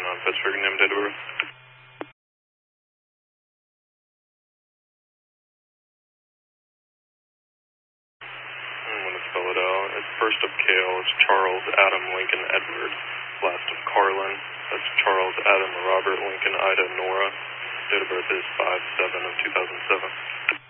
on Pittsburgh, name, date of birth. I'm going to spell it out. It's first of Kale, it's Charles Adam Lincoln Edward. Last of Carlin, that's Charles Adam Robert Lincoln Ida Nora. Date of birth is 5/7 of 2007.